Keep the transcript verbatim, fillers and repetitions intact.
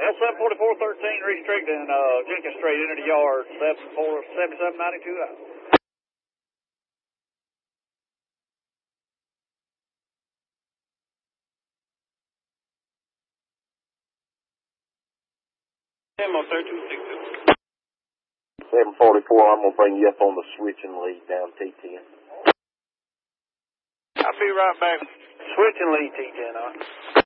L seven forty-four thirteen, restricting uh, Jenkins Street into the yard, seven four seventy-seven ninety-two out. seven forty-four, I'm going to bring you up on the switching lead down T ten. I'll be right back. Switching lead T ten, all right.